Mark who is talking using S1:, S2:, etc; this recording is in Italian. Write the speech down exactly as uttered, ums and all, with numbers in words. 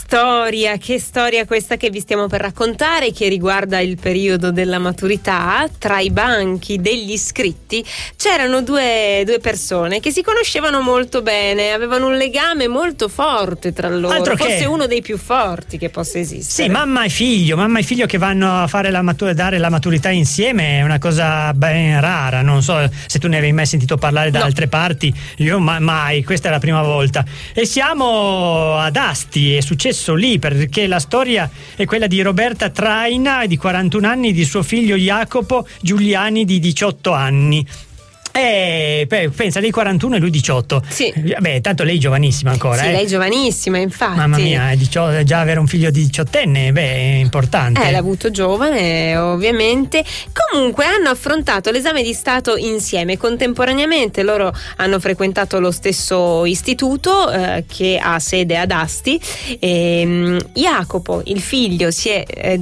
S1: storia, che storia questa che vi stiamo per raccontare, che riguarda il periodo della maturità. Tra i banchi degli iscritti c'erano due, due persone che si conoscevano molto bene, avevano un legame molto forte tra loro,
S2: Altro
S1: forse
S2: che...
S1: uno dei più forti che possa esistere.
S2: Sì, mamma e figlio, mamma e figlio che vanno a fare la matur- dare la maturità insieme è una cosa ben rara. Non so se tu ne avevi mai sentito parlare da
S1: no.
S2: altre parti, io ma- mai, questa è la prima volta. E siamo ad Asti, è successo lì perché la storia è quella di Roberta Traina di quarantuno anni, di suo figlio Jacopo Giuliani di diciotto anni. Eh, beh, pensa, lei quarantuno e lui diciotto.
S1: Sì.
S2: Beh, tanto lei è giovanissima ancora.
S1: Sì,
S2: eh.
S1: lei è giovanissima, infatti.
S2: Mamma mia, diciotto, già avere un figlio di diciottenne, beh, è importante.
S1: Eh, l'ha avuto giovane, ovviamente. Comunque hanno affrontato l'esame di Stato insieme, contemporaneamente. Loro hanno frequentato lo stesso istituto eh, che ha sede ad Asti. E, um, Jacopo, il figlio, si è eh,